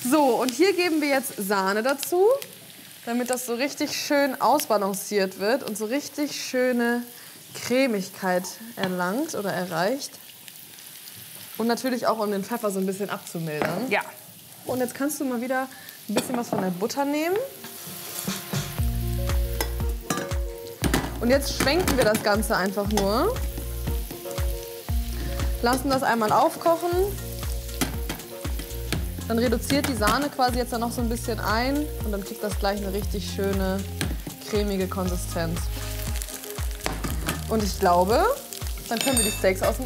So, und hier geben wir jetzt Sahne dazu, damit das so richtig schön ausbalanciert wird und so richtig schöne Cremigkeit erlangt oder erreicht. Und natürlich auch, um den Pfeffer so ein bisschen abzumildern. Ja. Und jetzt kannst du mal wieder ein bisschen was von der Butter nehmen. Und jetzt schwenken wir das Ganze einfach nur. Lassen das einmal aufkochen. Dann reduziert die Sahne quasi jetzt dann noch so ein bisschen ein. Und dann kriegt das gleich eine richtig schöne, cremige Konsistenz. Und ich glaube, dann können wir die Steaks aus dem